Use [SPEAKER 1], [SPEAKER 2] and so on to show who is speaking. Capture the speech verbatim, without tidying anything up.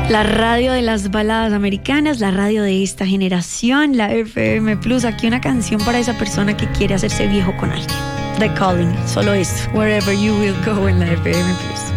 [SPEAKER 1] La radio de las baladas americanas, la radio de esta generación, la F M Plus. Aquí una canción para esa persona que quiere hacerse viejo con alguien. The Calling, solo esto. Wherever You Will Go en la F M Plus.